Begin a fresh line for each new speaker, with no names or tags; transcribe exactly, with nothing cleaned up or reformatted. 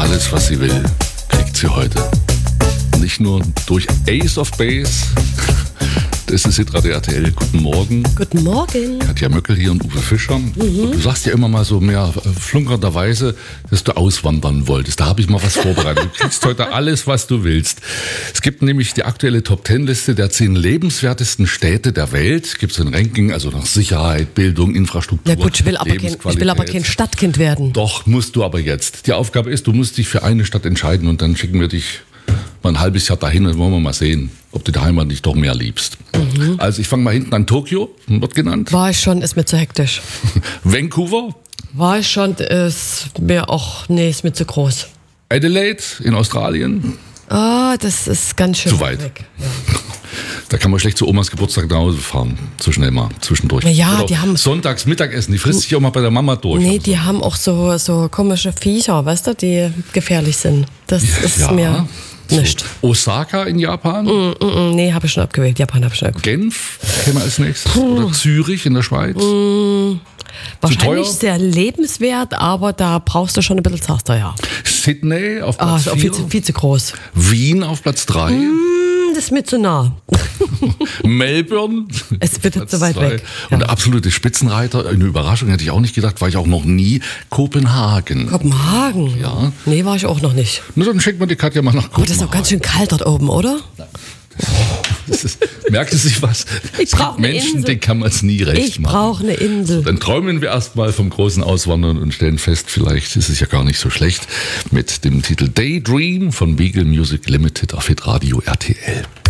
Alles, was sie will, kriegt sie heute. Nicht nur durch Ace of Base. Das ist Hitradio R T L. Guten Morgen.
Guten Morgen.
Katja Möckel hier und Uwe Fischer. Mhm. Und du sagst ja immer mal so mehr flunkernderweise, dass du auswandern wolltest. Da habe ich mal was vorbereitet. Du kriegst heute alles, was du willst. Es gibt nämlich die aktuelle Top-Ten-Liste der zehn lebenswertesten Städte der Welt. Gibt es ein Ranking, also nach Sicherheit, Bildung, Infrastruktur,
ja gut, ich will, aber kein, ich will aber kein Stadtkind werden.
Doch, musst du aber jetzt. Die Aufgabe ist, du musst dich für eine Stadt entscheiden und dann schicken wir dich mal ein halbes Jahr dahin und wollen wir mal sehen, ob du die Heimat nicht doch mehr liebst. Mhm. Also ich fange mal hinten an. Tokio, wird genannt.
War ich schon, ist mir zu hektisch.
Vancouver.
War ich schon, ist mir auch, nee, ist mir zu groß.
Adelaide in Australien.
Ah, oh, das ist ganz schön
zu weit.
Weg. Ja.
Da kann man schlecht zu Omas Geburtstag nach Hause fahren. So schnell mal, zwischendurch.
Ja, die haben
sonntags Mittagessen, die frisst sich auch mal bei der Mama durch.
Nee, die haben auch so, so komische Viecher, weißt du, die gefährlich sind. Das ist
ja.
mir nicht.
So. Osaka in Japan?
Mm, mm, mm, nee, habe ich schon abgewählt. Japan habe ich schon abgewählt.
Genf kennen wir als nächstes. Puh. Oder Zürich in der Schweiz?
Mm, wahrscheinlich sehr lebenswert, aber da brauchst du schon ein bisschen Zaster, ja.
Sydney auf Platz
ah,
vier.
Viel zu, viel zu groß.
Wien auf Platz drei.
Mm, das ist mir zu nah.
Melbourne.
Es wird jetzt zu weit
zwei.
weg.
Und
ja.
der absolute Spitzenreiter, eine Überraschung, hätte ich auch nicht gedacht, war ich auch noch nie, Kopenhagen.
Kopenhagen?
Ja.
Nee, war ich auch noch nicht.
Na, dann schenkt man die Katja mal nach Kopenhagen.
Aber das ist auch ganz schön kalt dort oben, oder?
Das ist, merkt es sich was?
Ich brauche eine
Menschen,
Insel.
denen kann man es nie recht
ich
machen.
Ich brauche eine Insel.
Dann träumen wir erstmal vom großen Auswandern und stellen fest, vielleicht ist es ja gar nicht so schlecht mit dem Titel Daydream von Beagle Music Limited auf Hitradio R T L.